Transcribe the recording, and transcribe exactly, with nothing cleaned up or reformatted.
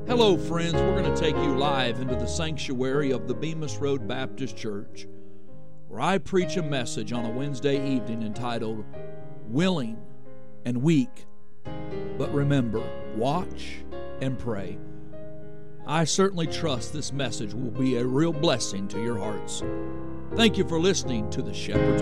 Hello, friends. We're going to take you live into the sanctuary of the Bemis Road Baptist Church, where I preach a message on a Wednesday evening entitled, Willing and Weak, but remember, watch and pray. I certainly trust this message will be a real blessing to your hearts. Thank you for listening to the Shepherd's